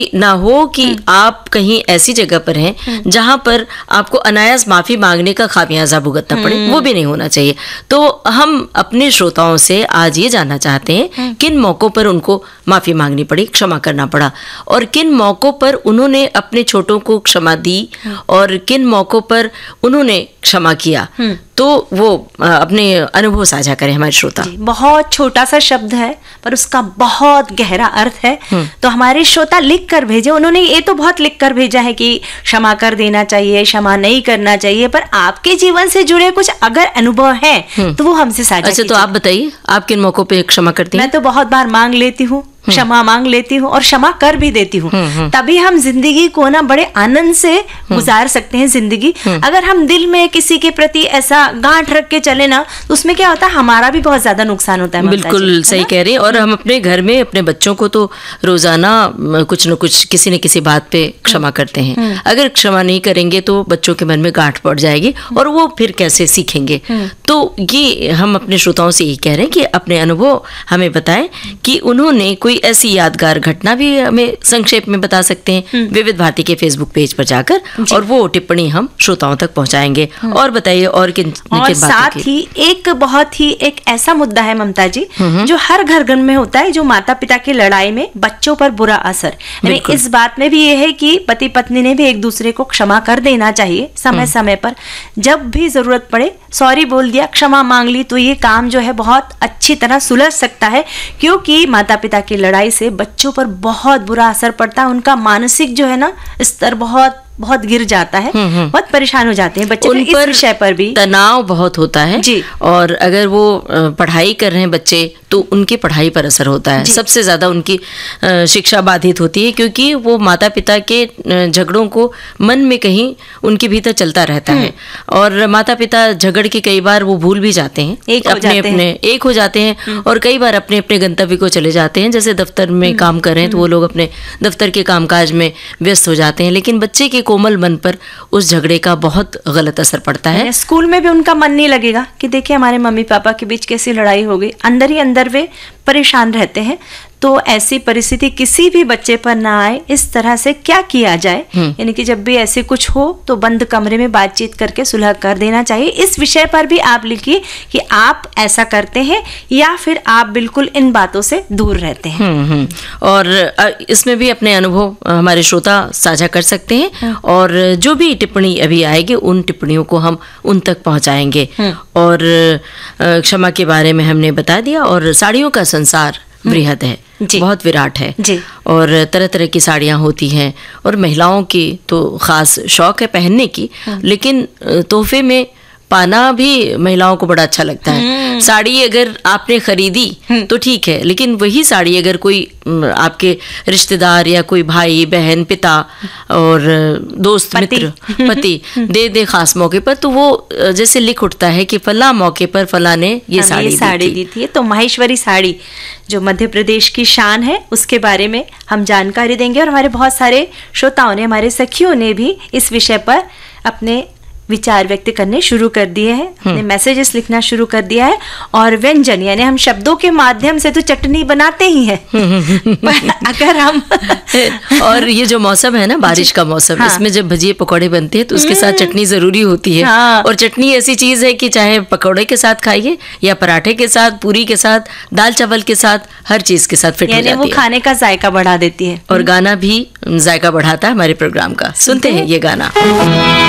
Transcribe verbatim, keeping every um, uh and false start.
ना हो कि आप कहीं ऐसी जगह पर हैं जहां पर आपको अनायास माफी मांगने का खामियाजा भुगतना पड़े, वो भी नहीं होना चाहिए। तो हम अपने श्रोताओं से आज ये जानना चाहते हैं किन मौकों पर उनको माफी मांगनी पड़ी, क्षमा करना पड़ा, और किन मौकों पर उन्होंने अपने छोटों को क्षमा दी और किन मौकों पर उन्होंने क्षमा किया। तो वो अपने अनुभव साझा करें हमारे श्रोता। बहुत छोटा सा शब्द है पर उसका बहुत गहरा अर्थ है। तो हमारे श्रोता लिख कर भेजे, उन्होंने ये तो बहुत लिख कर भेजा है कि क्षमा कर देना चाहिए, क्षमा नहीं करना चाहिए, पर आपके जीवन से जुड़े कुछ अगर अनुभव हैं तो वो हमसे साझा कीजिए। अच्छा, तो आप बताइए आप किन मौकों पे क्षमा करती हैं? मैं तो बहुत बार मांग लेती हूँ, क्षमा मांग लेती हूँ और क्षमा कर भी देती हूँ। तभी हम जिंदगी को ना बड़े आनंद से गुजार सकते हैं जिंदगी। अगर हम दिल में किसी के प्रति ऐसा गांठ रख के चले ना, तो उसमें क्या होता है, हमारा भी बहुत ज्यादा नुकसान होता है। बिल्कुल सही कह रहे हैं। और हम अपने घर में अपने बच्चों को तो रोजाना कुछ न कुछ किसी न किसी बात पे क्षमा करते हैं। अगर क्षमा नहीं करेंगे तो बच्चों के मन में गांठ पड़ जाएगी और वो फिर कैसे सीखेंगे। तो ये हम अपने श्रोताओं से यही कह रहे हैं कि अपने अनुभव हमें बताएं कि उन्होंने कोई ऐसी यादगार घटना भी हमें संक्षेप में बता सकते हैं विविध भारती के फेसबुक पेज पर जाकर, और वो टिप्पणी हम श्रोताओं तक पहुंचाएंगे। और बताइए और किन और किन साथ ही एक बहुत ही एक ऐसा मुद्दा है ममता जी जो हर घर घर में होता है, जो माता पिता की लड़ाई में बच्चों पर बुरा असर। यानी इस बात में भी ये है कि पति पत्नी ने भी एक दूसरे को क्षमा कर देना चाहिए समय समय पर। जब भी जरूरत पड़े सॉरी बोल दिया, क्षमा मांग ली, तो ये काम जो है बहुत अच्छी तरह सुलझ सकता है। क्योंकि माता पिता की लड़ाई से बच्चों पर बहुत बुरा असर पड़ता है। उनका मानसिक जो है ना स्तर बहुत बहुत गिर जाता है, बहुत परेशान हो जाते हैं बच्चे। उन इस विषय पर भी तनाव बहुत होता है जी। और अगर वो पढ़ाई कर रहे हैं बच्चे तो उनकी पढ़ाई पर असर होता है। सबसे ज्यादा उनकी शिक्षा बाधित होती है, क्योंकि वो माता पिता के झगड़ों को मन में कहीं उनके भीतर चलता रहता है। और माता पिता झगड़ के कई बार वो भूल भी जाते हैं, एक हो अपने जाते अपने हैं। एक हो जाते हैं और कई बार अपने अपने गंतव्य को चले जाते हैं। जैसे दफ्तर में काम कर रहे हैं तो वो लोग अपने दफ्तर के कामकाज में व्यस्त हो जाते हैं, लेकिन बच्चे के कोमल मन पर उस झगड़े का बहुत गलत असर पड़ता है। स्कूल में भी उनका मन नहीं लगेगा कि देखिए हमारे मम्मी पापा के बीच कैसी लड़ाई हो गई, अंदर ही अंदर वे परेशान रहते हैं। तो ऐसी परिस्थिति किसी भी बच्चे पर ना आए, इस तरह से क्या किया जाए, यानी कि जब भी ऐसे कुछ हो तो बंद कमरे में बातचीत करके सुलह कर देना चाहिए। इस विषय पर भी आप लिखिए कि आप ऐसा करते हैं या फिर आप बिल्कुल इन बातों से दूर रहते हैं। हम्म हम्म और इसमें भी अपने अनुभव हमारे श्रोता साझा कर सकते हैं, और जो भी टिप्पणी अभी आएगी उन टिप्पणियों को हम उन तक पहुंचाएंगे। और क्षमा के बारे में हमने बता दिया, और साड़ियों का संसार बृहद है, बहुत विराट है जी। और तरह तरह की साड़ियाँ होती हैं, और महिलाओं की तो खास शौक है पहनने की, लेकिन तोहफे में पाना भी महिलाओं को बड़ा अच्छा लगता है। साड़ी अगर आपने खरीदी तो ठीक है, लेकिन वही साड़ी अगर कोई आपके रिश्तेदार या कोई भाई बहन पिता और दोस्त मित्र पति दे दे खास मौके पर, तो वो जैसे लिख उठता है कि फला मौके पर फला ने ये साड़ी साड़ी दी थी। तो माहेश्वरी साड़ी जो मध्य प्रदेश की शान है, उसके बारे में हम जानकारी देंगे। और हमारे बहुत सारे श्रोताओं ने, हमारे सखियों ने भी इस विषय पर अपने विचार व्यक्त करने शुरू कर दिए हैं, अपने मैसेजेस लिखना शुरू कर दिया है। और व्यंजन यानी हम शब्दों के माध्यम से तो चटनी बनाते ही हैं पर अगर हम और ये जो मौसम है ना, बारिश का मौसम, हाँ। इसमें जब भजिए पकौड़े बनते हैं तो उसके साथ चटनी जरूरी होती है। हाँ। और चटनी ऐसी चीज है कि चाहे पकौड़े के साथ खाइए या पराठे के साथ, पूरी के साथ, दाल चावल के साथ, हर चीज के साथ फिट हो जाती है। वो खाने का जायका बढ़ा देती है। और गाना भी जायका बढ़ाता है हमारे प्रोग्राम का। सुनते हैं ये गाना।